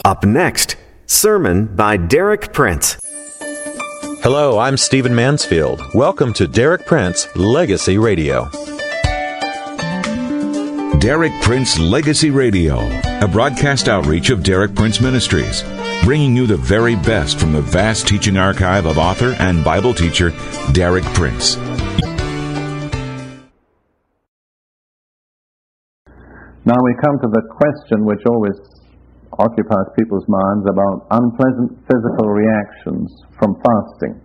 Up next, sermon by Derek Prince. Hello, I'm Stephen Mansfield. Welcome to Derek Prince Legacy Radio. Derek Prince Legacy Radio, a broadcast outreach of Derek Prince Ministries, bringing you the very best from the vast teaching archive of author and Bible teacher Derek Prince. Now we come to the question which always occupies people's minds about unpleasant physical reactions from fasting.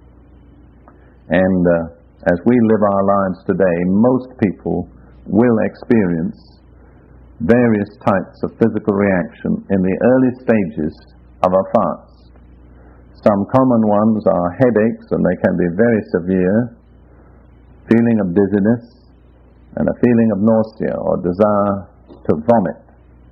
And as we live our lives today, most people will experience various types of physical reaction in the early stages of a fast. Some common ones are headaches, and they can be very severe, feeling of dizziness, and a feeling of nausea or desire to vomit.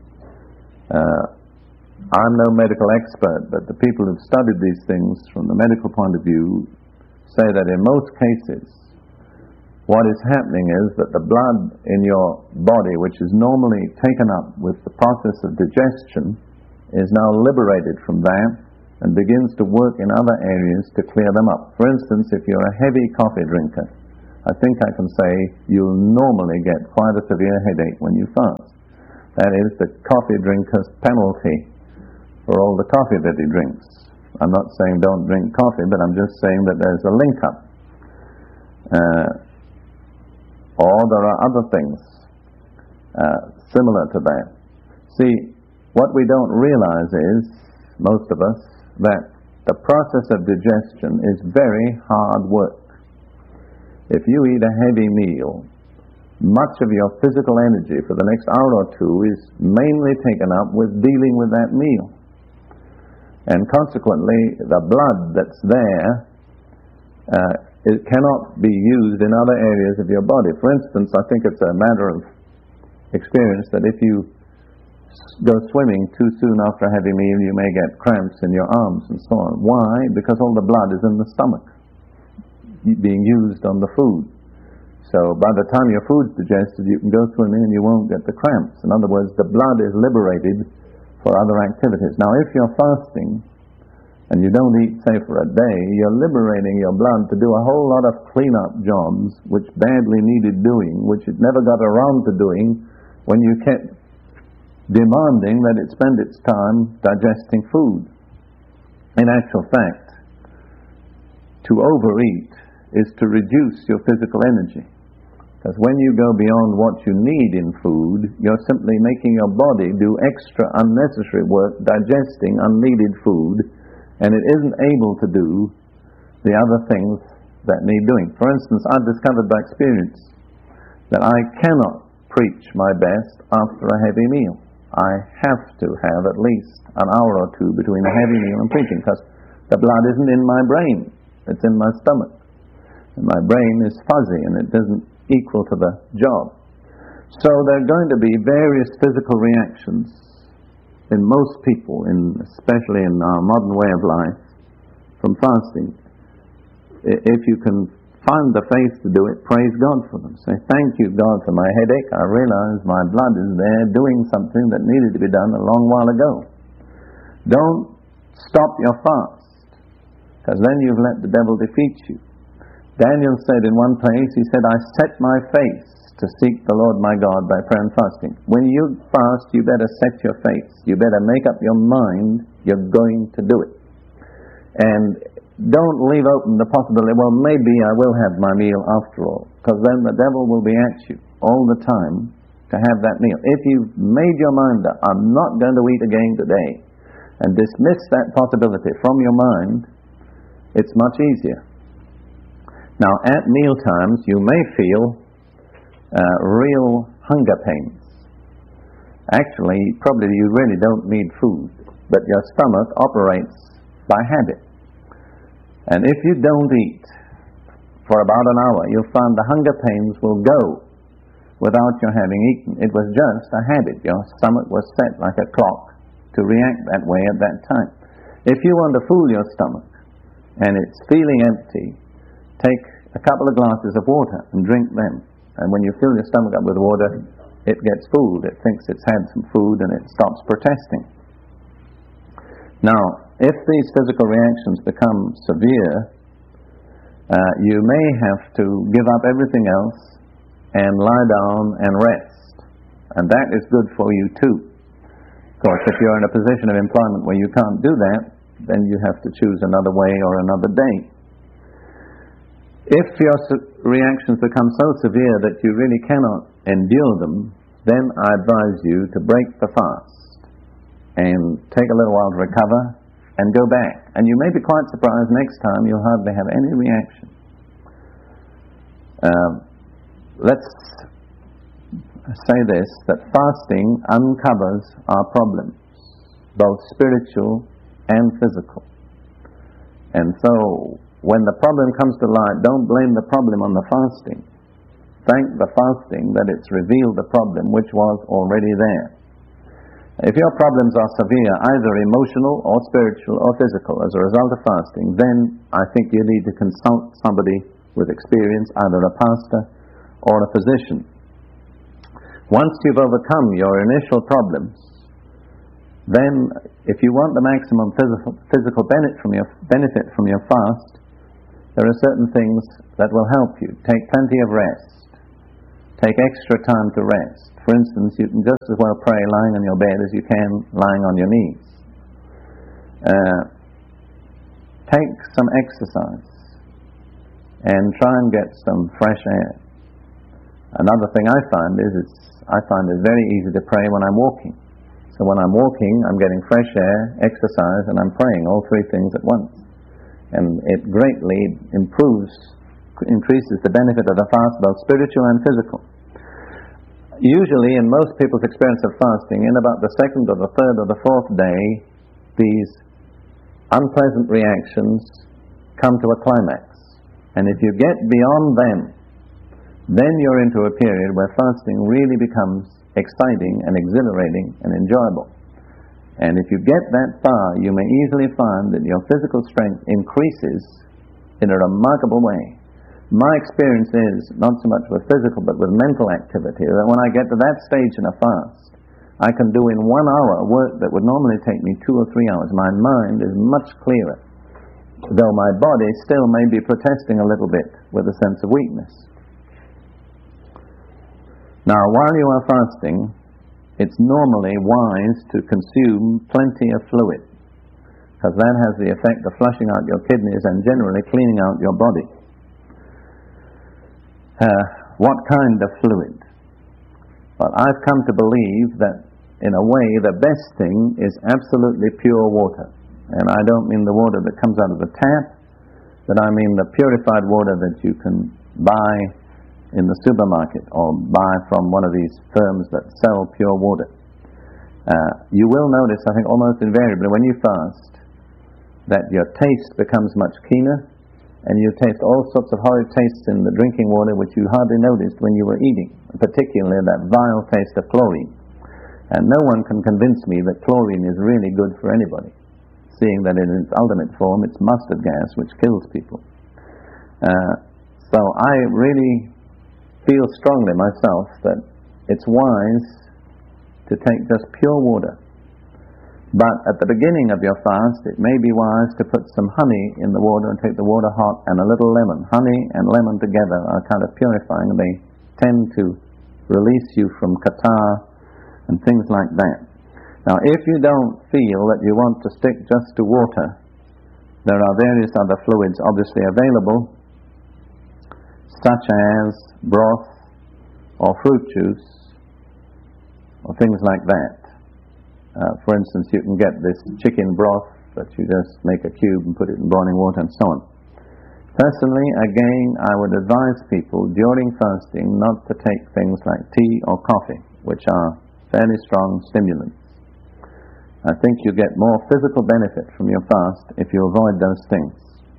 I'm no medical expert, but the people who've studied these things from the medical point of view say that in most cases what is happening is that the blood in your body, which is normally taken up with the process of digestion, is now liberated from that and begins to work in other areas to clear them up. For instance, if you're a heavy coffee drinker, I think I can say you'll normally get quite a severe headache when you fast. That is the coffee drinker's penalty for all the coffee that he drinks. I'm not saying don't drink coffee, but I'm just saying that there's a link up. Or there are other things similar to that. See, what we don't realize is, most of us, that the process of digestion is very hard work. If you eat a heavy meal, much of your physical energy for the next hour or two is mainly taken up with dealing with that meal. And consequently, the blood that's there, it cannot be used in other areas of your body. For instance, I think it's a matter of experience that if you go swimming too soon after a heavy meal, you may get cramps in your arms and so on. Why? Because all the blood is in the stomach, being used on the food. So by the time your food's digested, you can go swimming and you won't get the cramps. In other words, the blood is liberated for other activities. Now, if you're fasting and you don't eat, say, for a day, you're liberating your blood to do a whole lot of clean-up jobs which badly needed doing, which it never got around to doing when you kept demanding that it spend its time digesting food. In actual fact, to overeat is to reduce your physical energy. Because when you go beyond what you need in food, you're simply making your body do extra unnecessary work digesting unneeded food, and it isn't able to do the other things that need doing. For instance, I've discovered by experience that I cannot preach my best after a heavy meal. I have to have at least an hour or two between a heavy meal and preaching, because the blood isn't in my brain, it's in my stomach. And my brain is fuzzy and it doesn't equal to the job. So there are going to be various physical reactions in most people, especially in our modern way of life, from fasting. If you can find the faith to do it, praise God for them. Say, thank you, God, for my headache. I realize my blood is there doing something that needed to be done a long while ago. Don't stop your fast, because then you've let the devil defeat you. Daniel said in one place, he said, I set my face to seek the Lord my God by prayer and fasting. When you fast, you better set your face. You better make up your mind you're going to do it. And don't leave open the possibility, well, maybe I will have my meal after all, because then the devil will be at you all the time to have that meal. If you've made your mind up, I'm not going to eat again today, and dismiss that possibility from your mind, it's much easier. Now, at meal times, you may feel real hunger pains. Actually, probably you really don't need food, but your stomach operates by habit. And if you don't eat for about an hour, you'll find the hunger pains will go without your having eaten. It was just a habit. Your stomach was set like a clock to react that way at that time. If you want to fool your stomach and it's feeling empty, take a couple of glasses of water and drink them. And when you fill your stomach up with water, it gets fooled. It thinks it's had some food and it stops protesting. Now, if these physical reactions become severe, you may have to give up everything else and lie down and rest. And that is good for you too. Of course, if you're in a position of employment where you can't do that, then you have to choose another way or another day. If your reactions become so severe that you really cannot endure them, then I advise you to break the fast and take a little while to recover and go back. And you may be quite surprised next time you'll hardly have any reaction. Let's say this, that fasting uncovers our problems, both spiritual and physical. And so, when the problem comes to light, don't blame the problem on the fasting. Thank the fasting that it's revealed the problem which was already there. If your problems are severe, either emotional or spiritual or physical, as a result of fasting, then I think you need to consult somebody with experience, either a pastor or a physician. Once you've overcome your initial problems, then if you want the maximum physical benefit from your fast, there are certain things that will help you. Take plenty of rest. Take extra time to rest. For instance, you can just as well pray lying on your bed as you can lying on your knees. Take some exercise and try and get some fresh air. Another thing I find is I find it very easy to pray when I'm walking. So when I'm walking, I'm getting fresh air, exercise, and I'm praying, all three things at once. And it greatly increases the benefit of the fast, both spiritual and physical. Usually, in most people's experience of fasting, in about the second or the third or the fourth day, these unpleasant reactions come to a climax. And if you get beyond them, then you're into a period where fasting really becomes exciting and exhilarating and enjoyable. And if you get that far, you may easily find that your physical strength increases in a remarkable way. My experience is, not so much with physical but with mental activity, that when I get to that stage in a fast, I can do in 1 hour work that would normally take me 2 or 3 hours. My mind is much clearer, though my body still may be protesting a little bit with a sense of weakness. Now, while you are fasting, it's normally wise to consume plenty of fluid, because that has the effect of flushing out your kidneys and generally cleaning out your body. What kind of fluid? Well, I've come to believe that, in a way, the best thing is absolutely pure water. And I don't mean the water that comes out of the tap, but I mean the purified water that you can buy in the supermarket or buy from one of these firms that sell pure water. You will notice, I think almost invariably, when you fast, that your taste becomes much keener, and you taste all sorts of horrid tastes in the drinking water which you hardly noticed when you were eating, particularly that vile taste of chlorine. And no one can convince me that chlorine is really good for anybody, seeing that in its ultimate form it's mustard gas which kills people. So I really feel strongly myself that it's wise to take just pure water. But at the beginning of your fast, it may be wise to put some honey in the water and take the water hot and a little lemon. Honey and lemon together are kind of purifying. They tend to release you from catarrh and things like that. Now, if you don't feel that you want to stick just to water, there are various other fluids obviously available, such as broth or fruit juice or things like that. For instance, you can get this chicken broth that you just make a cube and put it in boiling water and so on. Personally, again, I would advise people during fasting not to take things like tea or coffee, which are fairly strong stimulants. I think you get more physical benefit from your fast if you avoid those things.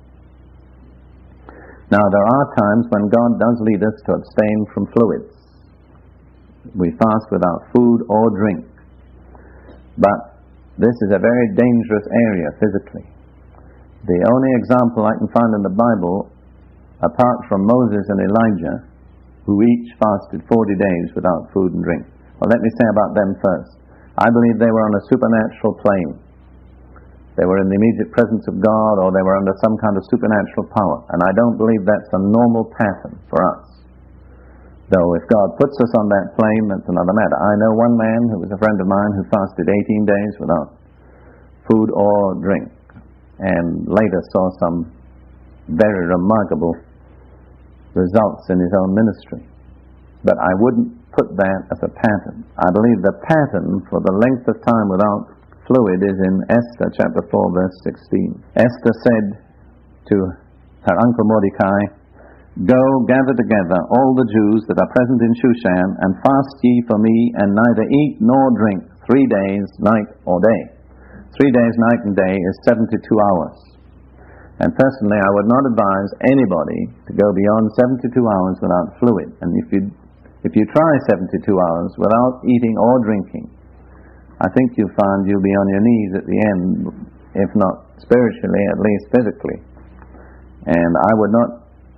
Now, there are times when God does lead us to abstain from fluids. We fast without food or drink. But this is a very dangerous area physically. The only example I can find in the Bible, apart from Moses and Elijah, who each fasted 40 days without food and drink. Well, let me say about them first. I believe they were on a supernatural plane. they were in the immediate presence of God, or they were under some kind of supernatural power. And I don't believe that's a normal pattern for us. Though if God puts us on that plane, that's another matter. I know one man who was a friend of mine who fasted 18 days without food or drink, and later saw some very remarkable results in his own ministry. But I wouldn't put that as a pattern. I believe the pattern for the length of time without fluid is in Esther chapter 4 verse 16. Esther said to her uncle Mordecai, "Go, gather together all the Jews that are present in Shushan, and fast ye for me, and neither eat nor drink 3 days, night or day." 3 days, night and day is 72 hours. And personally, I would not advise anybody to go beyond 72 hours without fluid. And if you try 72 hours without eating or drinking, I think you'll find you'll be on your knees at the end, if not spiritually, at least physically. And I would not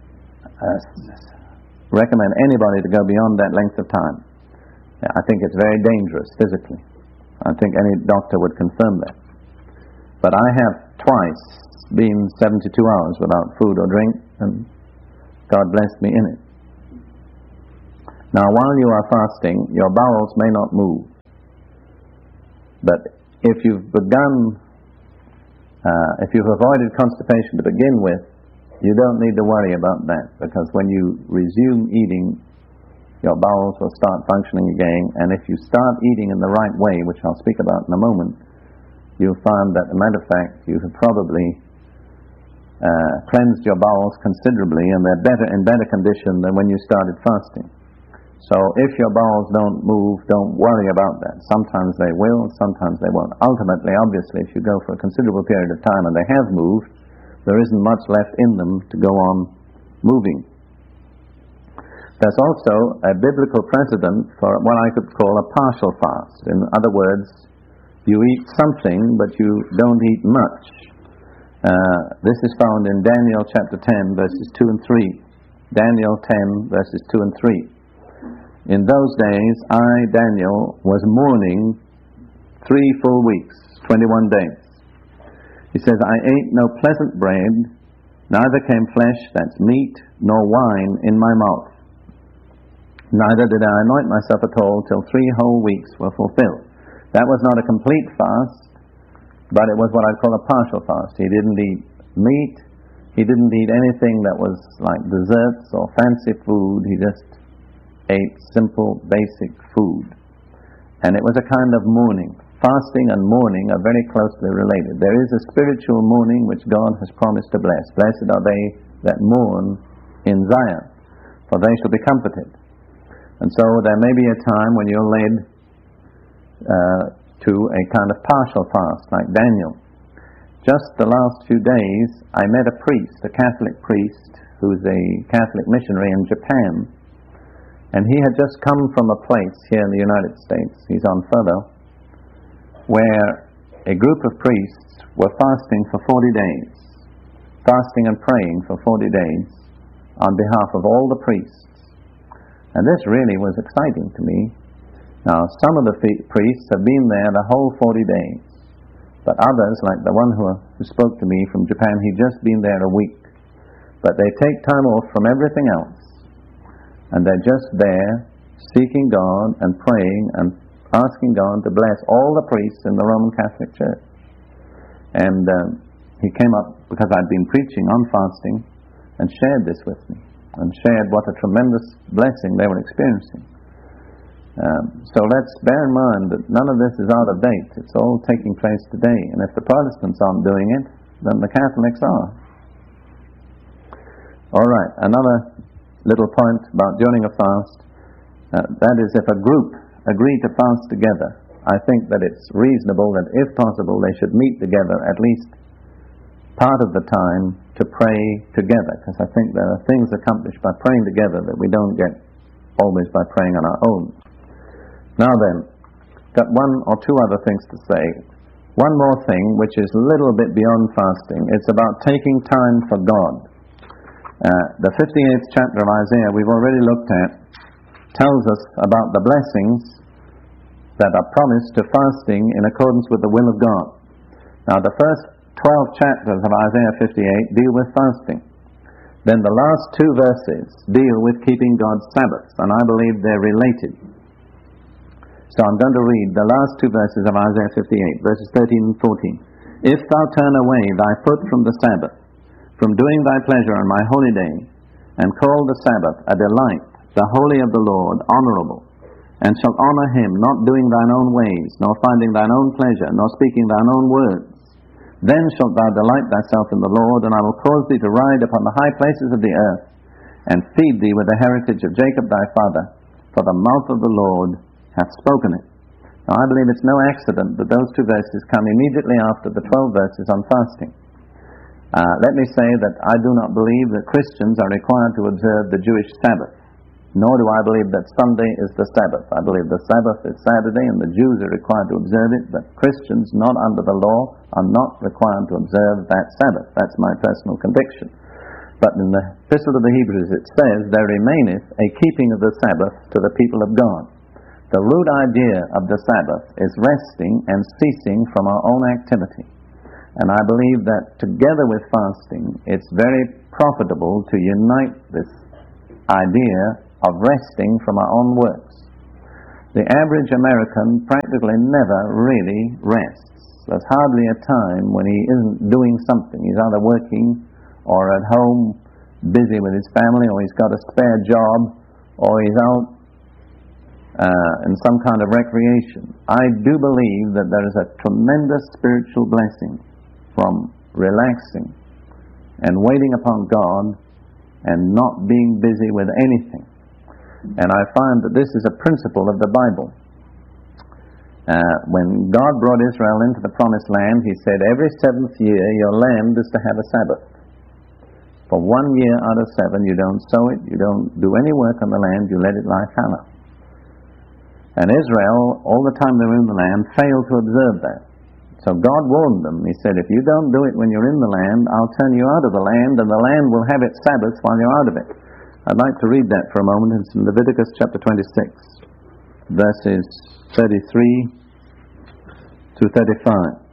recommend anybody to go beyond that length of time. I think it's very dangerous physically. I think any doctor would confirm that. But I have twice been 72 hours without food or drink, and God blessed me in it. Now, while you are fasting, your bowels may not move. But if you've avoided constipation to begin with, you don't need to worry about that, because when you resume eating, your bowels will start functioning again, and if you start eating in the right way, which I'll speak about in a moment, you'll find that, as a matter of fact, you have probably cleansed your bowels considerably, and they're in better condition than when you started fasting. So if your bowels don't move, don't worry about that. Sometimes they will, sometimes they won't. Ultimately, obviously, if you go for a considerable period of time and they have moved, there isn't much left in them to go on moving. There's also a biblical precedent for what I could call a partial fast. In other words, you eat something, but you don't eat much. This is found in Daniel chapter 10, verses 2 and 3. Daniel 10, verses 2 and 3. In those days, I, Daniel, was mourning 3 full weeks, 21 days. He says, I ate no pleasant bread, neither came flesh, that's meat, nor wine in my mouth. Neither did I anoint myself at all till 3 whole weeks were fulfilled. That was not a complete fast, but it was what I'd call a partial fast. He didn't eat meat, he didn't eat anything that was like desserts or fancy food, he just ate simple, basic food. And it was a kind of mourning. Fasting and mourning are very closely related. There is a spiritual mourning which God has promised to bless. Blessed are they that mourn in Zion, for they shall be comforted. And so there may be a time when you're led to a kind of partial fast, like Daniel. Just the last few days, I met a priest, a Catholic priest, who's a Catholic missionary in Japan. And he had just come from a place here in the United States, he's on furlough, where a group of priests were fasting for 40 days, fasting and praying for 40 days on behalf of all the priests. And this really was exciting to me. Now, some of the priests have been there the whole 40 days, but others, like the one who spoke to me from Japan, he'd just been there a week. But they take time off from everything else, and they're just there seeking God and praying and asking God to bless all the priests in the Roman Catholic Church. And he came up because I'd been preaching on fasting and shared this with me and shared what a tremendous blessing they were experiencing. So let's bear in mind that none of this is out of date. It's all taking place today. And if the Protestants aren't doing it, then the Catholics are. All right, another little point about during a fast, that is, if a group agree to fast together, I think that it's reasonable that if possible they should meet together at least part of the time to pray together, because I think there are things accomplished by praying together that we don't get always by praying on our own. Now then, got one or two other things to say. One more thing, which is a little bit beyond fasting. It's about taking time for God. The 58th chapter of Isaiah we've already looked at tells us about the blessings that are promised to fasting in accordance with the will of God. Now the first 12 chapters of Isaiah 58 deal with fasting. Then the last 2 verses deal with keeping God's Sabbaths, and I believe they're related. So I'm going to read the last 2 verses of Isaiah 58, verses 13 and 14. If thou turn away thy foot from the Sabbath, from doing thy pleasure on my holy day, and call the Sabbath a delight, the holy of the Lord honorable, and shalt honor him, not doing thine own ways, nor finding thine own pleasure, nor speaking thine own words, then shalt thou delight thyself in the Lord, and I will cause thee to ride upon the high places of the earth, and feed thee with the heritage of Jacob thy father, for the mouth of the Lord hath spoken it. Now I believe it's no accident that those 2 verses come immediately after the 12 verses on fasting. Let me say that I do not believe that Christians are required to observe the Jewish Sabbath, nor do I believe that Sunday is the Sabbath. I believe the Sabbath is Saturday and the Jews are required to observe it, but Christians not under the law are not required to observe that Sabbath. That's my personal conviction. But in the Epistle to the Hebrews it says, there remaineth a keeping of the Sabbath to the people of God. The root idea of the Sabbath is resting and ceasing from our own activity. And I believe that together with fasting, it's very profitable to unite this idea of resting from our own works. The average American practically never really rests. There's hardly a time when he isn't doing something. He's either working or at home busy with his family, or he's got a spare job, or he's out in some kind of recreation. I do believe that there is a tremendous spiritual blessing from relaxing and waiting upon God and not being busy with anything. And I find that this is a principle of the Bible. When God brought Israel into the Promised Land, He said, every 7th year your land is to have a Sabbath. For 1 year out of 7 you don't sow it, you don't do any work on the land, you let it lie fallow. And Israel, all the time they were in the land, failed to observe that. So God warned them. He said, if you don't do it when you're in the land, I'll turn you out of the land, and the land will have its Sabbath while you're out of it. I'd like to read that for a moment. It's in Leviticus chapter 26, verses 33 to 35.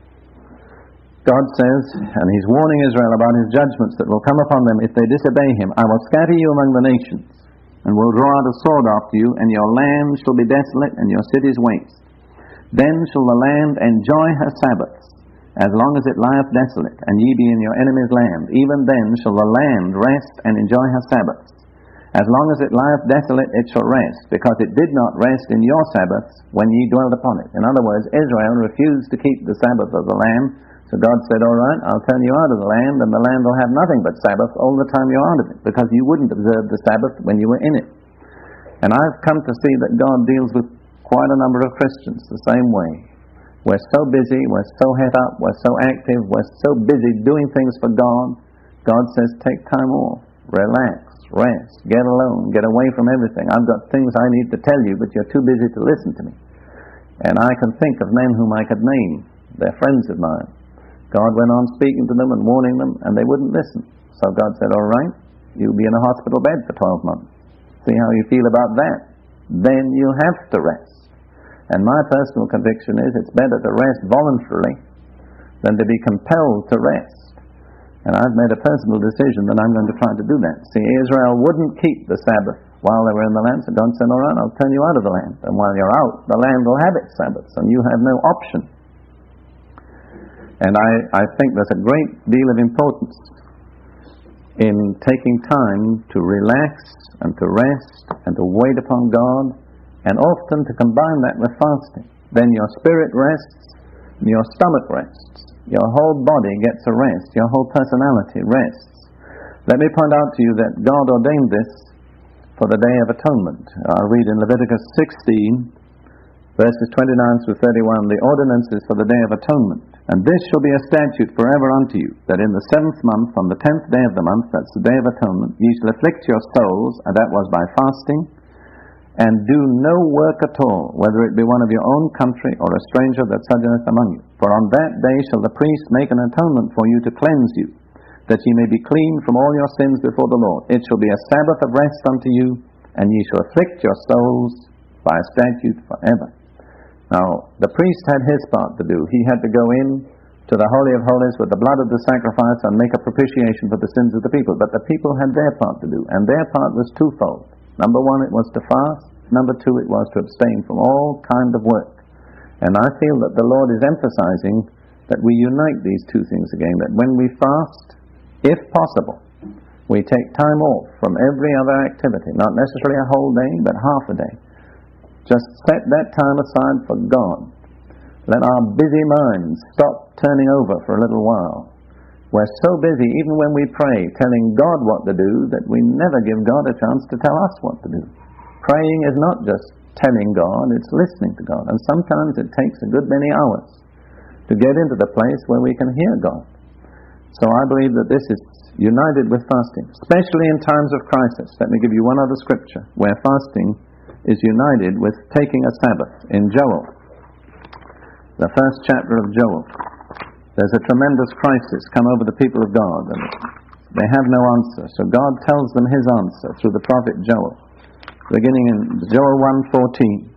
God says, and He's warning Israel about His judgments that will come upon them if they disobey Him. I will scatter you among the nations, and will draw out a sword after you, and your land shall be desolate, and your cities waste. Then shall the land enjoy her Sabbaths, as long as it lieth desolate, and ye be in your enemy's land. Even then shall the land rest and enjoy her Sabbaths. As long as it lieth desolate, it shall rest, because it did not rest in your Sabbaths when ye dwelled upon it. In other words, Israel refused to keep the Sabbath of the land, so God said, all right, I'll turn you out of the land, and the land will have nothing but Sabbath all the time you're out of it, because you wouldn't observe the Sabbath when you were in it. And I've come to see that God deals with quite a number of Christians the same way. We're so busy, we're so het up, we're so active, we're so busy doing things for God. God says, take time off, relax, rest, get alone, get away from everything. I've got things I need to tell you, but you're too busy to listen to me. And I can think of men whom I could name. They're friends of mine. God went on speaking to them and warning them, and they wouldn't listen. So God said, all right, you'll be in a hospital bed for 12 months. See how you feel about that. Then you'll have to rest. And my personal conviction is it's better to rest voluntarily than to be compelled to rest. And I've made a personal decision that I'm going to try to do that. See, Israel wouldn't keep the Sabbath while they were in the land, so God said, all right, I'll turn you out of the land. And while you're out, the land will have its Sabbaths, and you have no option. And I think there's a great deal of importance in taking time to relax and to rest and to wait upon God, and often to combine that with fasting. Then your spirit rests, and your stomach rests, your whole body gets a rest, your whole personality rests. Let me point out to you that God ordained this for the Day of Atonement. I'll read in Leviticus 16, verses 29 through 31, the ordinances for the Day of Atonement. And this shall be a statute forever unto you, that in the 7th month, on the 10th day of the month, that's the Day of Atonement, ye shall afflict your souls, and that was by fasting, and do no work at all, whether it be one of your own country or a stranger that sojourneth among you. For on that day shall the priest make an atonement for you to cleanse you, that ye may be clean from all your sins before the Lord. It shall be a Sabbath of rest unto you, and ye shall afflict your souls by a statute forever. Now, the priest had his part to do. He had to go in to the Holy of Holies with the blood of the sacrifice and make a propitiation for the sins of the people. But the people had their part to do, and their part was twofold. Number one, it was to fast. Number two, it was to abstain from all kind of work. And I feel that the Lord is emphasizing that we unite these two things again, that when we fast, if possible, we take time off from every other activity, not necessarily a whole day, but half a day. Just set that time aside for God. Let our busy minds stop turning over for a little while. We're so busy, even when we pray, telling God what to do, that we never give God a chance to tell us what to do. Praying is not just telling God, it's listening to God. And sometimes it takes a good many hours to get into the place where we can hear God. So I believe that this is united with fasting, especially in times of crisis. Let me give you one other scripture where fasting is united with taking a Sabbath. In Joel, the first chapter of Joel, there's a tremendous crisis come over the people of God, and they have no answer. So God tells them his answer through the prophet Joel, beginning in Joel 1:14.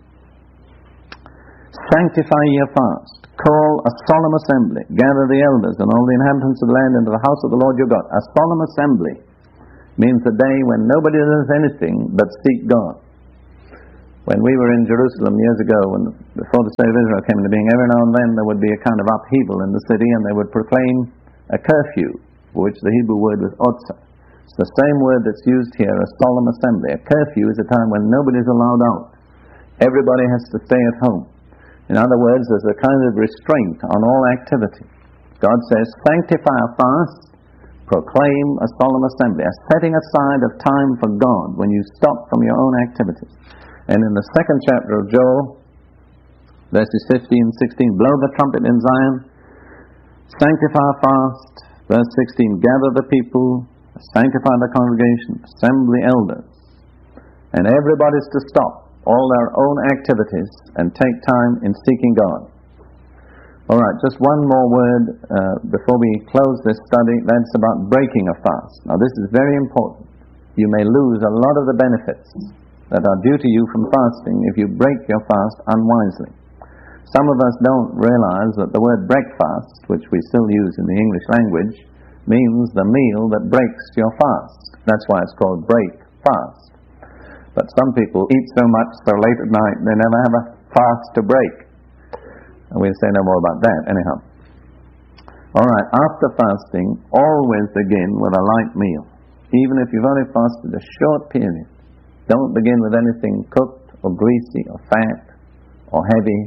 Sanctify your fast, call a solemn assembly, gather the elders and all the inhabitants of the land into the house of the Lord your God. A solemn assembly means a day when nobody does anything but seek God. When we were in Jerusalem years ago, before the State of Israel came into being, every now and then there would be a kind of upheaval in the city, and they would proclaim a curfew, for which the Hebrew word was otzah. It's the same word that's used here, a solemn assembly. A curfew is a time when nobody's allowed out. Everybody has to stay at home. In other words, there's a kind of restraint on all activity. God says, sanctify a fast, proclaim a solemn assembly, a setting aside of time for God when you stop from your own activities. And in the second chapter of Joel, verses 15 and 16, blow the trumpet in Zion, sanctify a fast, verse 16, gather the people, sanctify the congregation, assemble the elders. And everybody's to stop all their own activities and take time in seeking God. All right, just one more word before we close this study. That's about breaking a fast. Now this is very important. You may lose a lot of the benefits that are due to you from fasting if you break your fast unwisely. Some of us don't realize that the word breakfast, which we still use in the English language, means the meal that breaks your fast. That's why it's called break fast. But some people eat so much so late at night they never have a fast to break. And we'll say no more about that anyhow. Alright, after fasting, always begin with a light meal. Even if you've only fasted a short period. Don't begin with anything cooked or greasy or fat or heavy.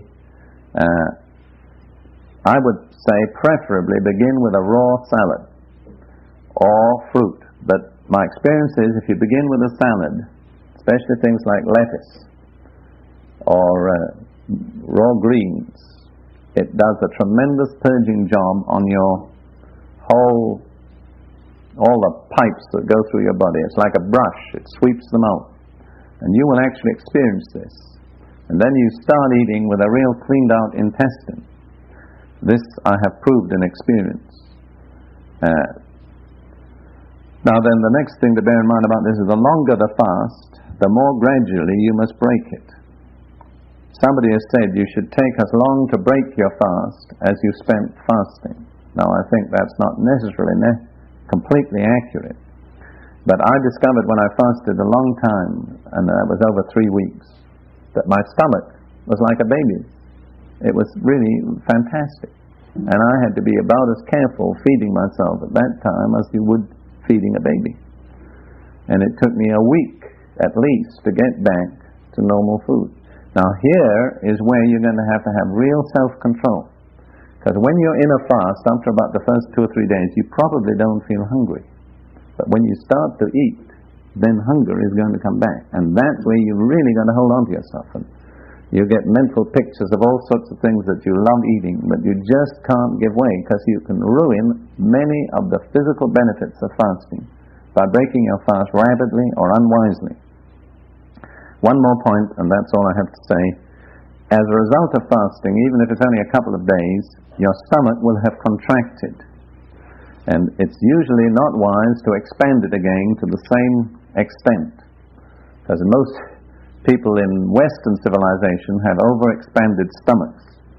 I would say preferably begin with a raw salad or fruit. But my experience is if you begin with a salad, especially things like lettuce or raw greens, it does a tremendous purging job on your all the pipes that go through your body. It's like a brush, it sweeps them out. And you will actually experience this. And then you start eating with a real cleaned out intestine. This I have proved in experience. Now then, the next thing to bear in mind about this is the longer the fast, the more gradually you must break it. Somebody has said you should take as long to break your fast as you spent fasting. Now I think that's not necessarily completely accurate. But I discovered when I fasted a long time, and that was over 3 weeks, that my stomach was like a baby's. It was really fantastic. And I had to be about as careful feeding myself at that time as you would feeding a baby. And it took me a week, at least, to get back to normal food. Now here is where you're going to have real self-control. Because when you're in a fast, after about the first 2 or 3 days, you probably don't feel hungry. But when you start to eat, then hunger is going to come back. And that's where you're really going to hold on to yourself. And you get mental pictures of all sorts of things that you love eating, but you just can't give way because you can ruin many of the physical benefits of fasting by breaking your fast rapidly or unwisely. One more point, and that's all I have to say. As a result of fasting, even if it's only a couple of days, your stomach will have contracted. And it's usually not wise to expand it again to the same extent. Because most people in Western civilization have overexpanded stomachs.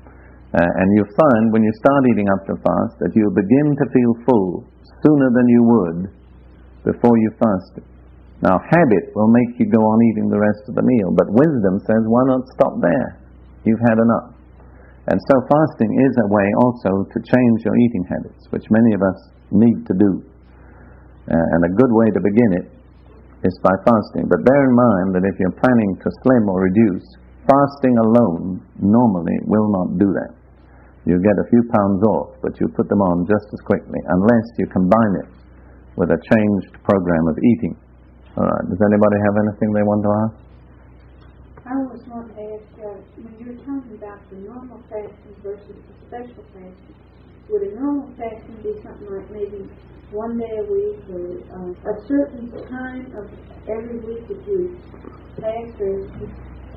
And you'll find when you start eating up to fast that you'll begin to feel full sooner than you would before you fasted. Now, habit will make you go on eating the rest of the meal, but wisdom says, why not stop there? You've had enough. And so fasting is a way also to change your eating habits, which many of us need to do. And a good way to begin it is by fasting. But bear in mind that if you're planning to slim or reduce, fasting alone normally will not do that. You get a few pounds off, but you put them on just as quickly, unless you combine it with a changed program of eating. All right, does anybody have anything they want to ask? I was wanting to ask, when you were talking about the normal fasting versus the special fasting, would a normal fasting be something like maybe one day a week or a certain time of every week that you fast, or is it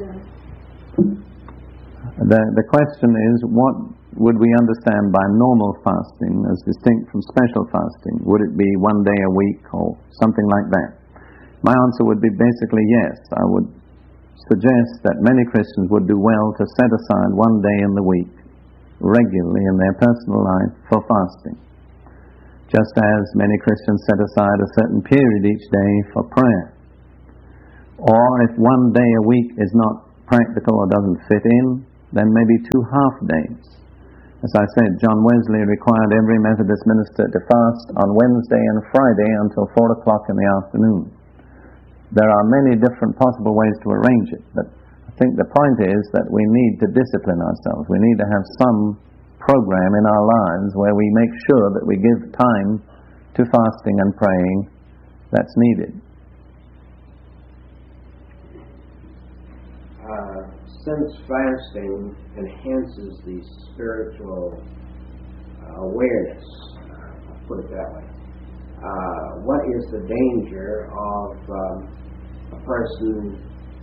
The question is, what would we understand by normal fasting as distinct from special fasting? Would it be one day a week or something like that? My answer would be basically yes. I would suggest that many Christians would do well to set aside one day in the week regularly in their personal life for fasting, just as many Christians set aside a certain period each day for prayer. Or if one day a week is not practical or doesn't fit in, then maybe 2 half days. As I said, John Wesley required every Methodist minister to fast on Wednesday and Friday until 4 o'clock in the afternoon. There are many different possible ways to arrange it, but I think the point is that we need to discipline ourselves. We need to have some program in our lives where we make sure that we give time to fasting and praying that's needed. Since fasting enhances the spiritual awareness, I'll put it that way, what is the danger of a person,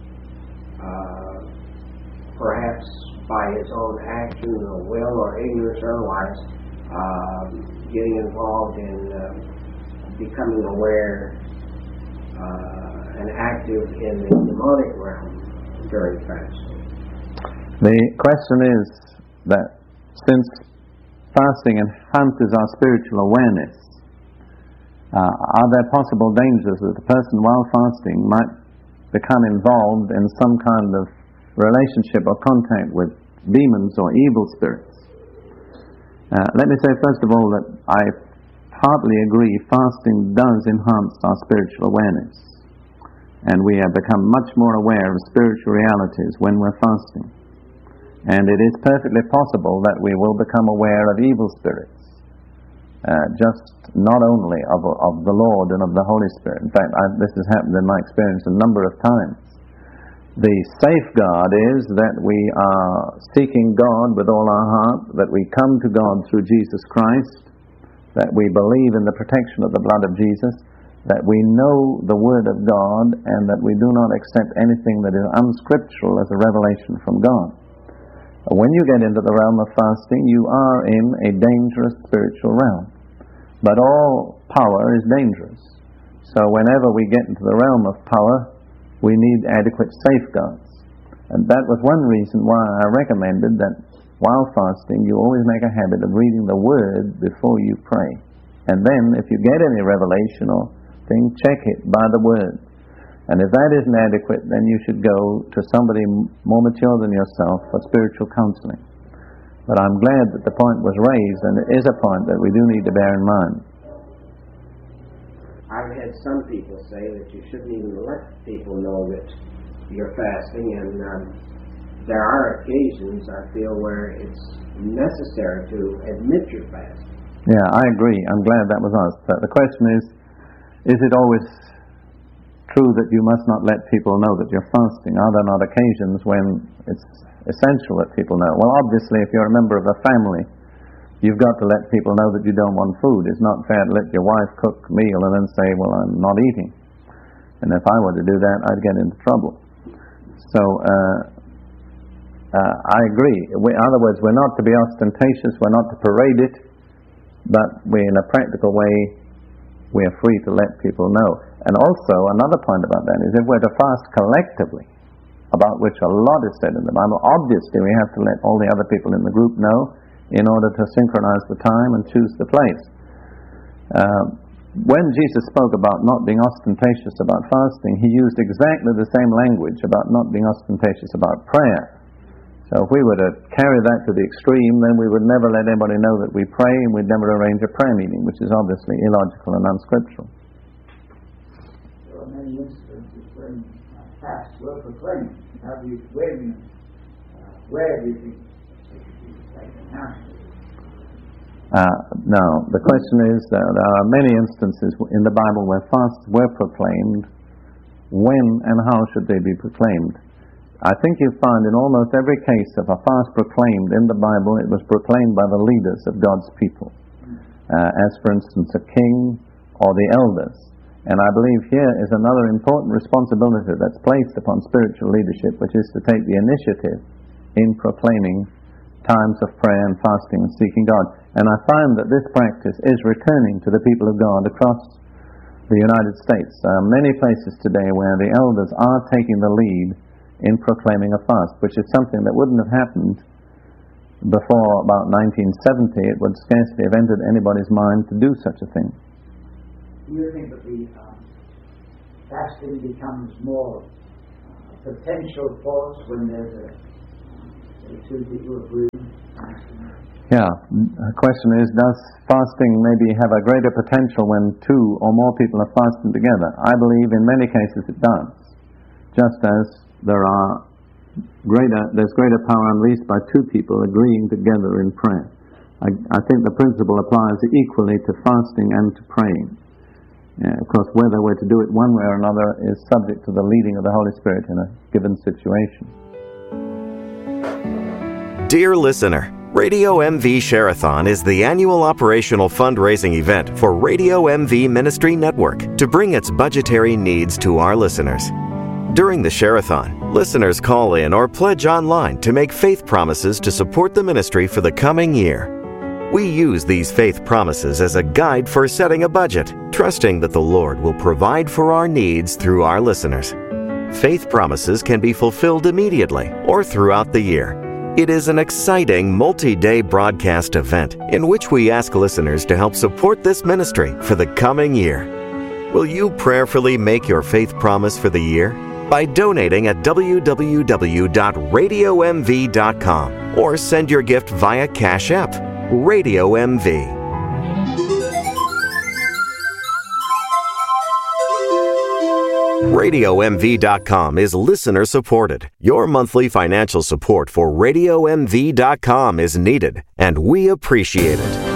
perhaps by his own action or will or ignorance or otherwise, getting involved in becoming aware and active in the demonic realm during fasting? The question is that since fasting enhances our spiritual awareness, are there possible dangers that the person while fasting might become involved in some kind of relationship or contact with demons or evil spirits? Let me say first of all that I partly agree fasting does enhance our spiritual awareness, and we have become much more aware of spiritual realities when we're fasting. And it is perfectly possible that we will become aware of evil spirits, just not only of the Lord and of the Holy Spirit. In fact, this has happened in my experience a number of times. The safeguard is that we are seeking God with all our heart, that we come to God through Jesus Christ, that we believe in the protection of the blood of Jesus, that we know the Word of God, and that we do not accept anything that is unscriptural as a revelation from God. When you get into the realm of fasting, you are in a dangerous spiritual realm. But all power is dangerous. So whenever we get into the realm of power, we need adequate safeguards. And that was one reason why I recommended that while fasting, you always make a habit of reading the Word before you pray. And then, if you get any revelation or thing, check it by the Word. And if that isn't adequate, then you should go to somebody more mature than yourself for spiritual counseling. But I'm glad that the point was raised, and it is a point that we do need to bear in mind. I've had some people say that you shouldn't even let people know that you're fasting, and there are occasions, I feel, where it's necessary to admit you're fasting. Yeah, I agree. I'm glad that was asked. The question is it always true that you must not let people know that you're fasting? Are there not occasions when it's essential that people know? Well, obviously, if you're a member of a family, you've got to let people know that you don't want food. It's not fair to let your wife cook a meal and then say, well, I'm not eating. And if I were to do that, I'd get into trouble. So, I agree. In other words, we're not to be ostentatious, we're not to parade it, but in a practical way, we're free to let people know. And also, another point about that is if we're to fast collectively, about which a lot is said in the Bible. Obviously, we have to let all the other people in the group know in order to synchronize the time and choose the place. When Jesus spoke about not being ostentatious about fasting, he used exactly the same language about not being ostentatious about prayer. So if we were to carry that to the extreme, then we would never let anybody know that we pray, and we'd never arrange a prayer meeting, which is obviously illogical and unscriptural. There are many instances when fasts were proclaimed. Where do you think they should be taken? How should No, the question is that there are many instances in the Bible where fasts were proclaimed. When and how should they be proclaimed? I think you find in almost every case of a fast proclaimed in the Bible, it was proclaimed by the leaders of God's people, as for instance a king or the elders. And I believe here is another important responsibility that's placed upon spiritual leadership, which is to take the initiative in proclaiming times of prayer and fasting and seeking God. And I find that this practice is returning to the people of God across the United States. There are many places today where the elders are taking the lead in proclaiming a fast, which is something that wouldn't have happened before about 1970. It would scarcely have entered anybody's mind to do such a thing. Do you think that the fasting becomes more potential force when there's two people agreeing? Yeah, the question is, does fasting maybe have a greater potential when two or more people are fasting together? I believe in many cases it does, just as there's greater power unleashed by two people agreeing together in prayer. I think the principle applies equally to fasting and to praying. Of course, whether we're to do it one way or another is subject to the leading of the Holy Spirit in a given situation. Dear listener, Radio MV Share-a-thon is the annual operational fundraising event for Radio MV Ministry Network to bring its budgetary needs to our listeners. During the Share-a-thon, listeners call in or pledge online to make faith promises to support the ministry for the coming year. We use these faith promises as a guide for setting a budget, trusting that the Lord will provide for our needs through our listeners. Faith promises can be fulfilled immediately or throughout the year. It is an exciting multi-day broadcast event in which we ask listeners to help support this ministry for the coming year. Will you prayerfully make your faith promise for the year? By donating at www.radiomv.com or send your gift via Cash App, Radio MV. RadioMV.com is listener supported. Your monthly financial support for RadioMV.com is needed, and we appreciate it.